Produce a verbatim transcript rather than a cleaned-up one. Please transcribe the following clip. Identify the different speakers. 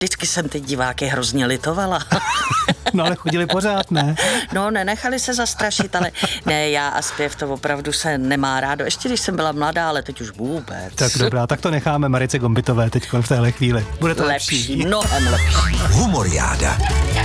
Speaker 1: Vždycky jsem ty diváky hrozně litovala.
Speaker 2: No ale chodili pořád, ne?
Speaker 1: No, nenechali se zastrašit, ale ne, já a zpěv to opravdu se nemá rádo. Ještě když jsem byla mladá, ale teď už vůbec.
Speaker 2: Tak dobrá, tak to necháme Marice Gombitové teď v téhle chvíli. Bude to lepší.
Speaker 1: Lepší, mnohem lepší.
Speaker 3: Humoriáda.